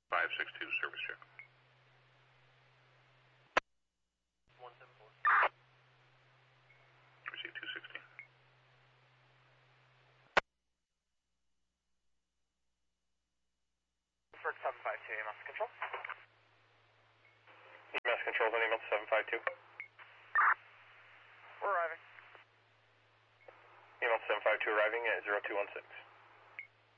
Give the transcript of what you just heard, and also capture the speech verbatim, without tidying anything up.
five six two, service check. one seven four. Receive two sixteen. For seven five two, E M S control. E M S control, any month seven five two. We're arriving. E M S seven five two arriving at zero two one six.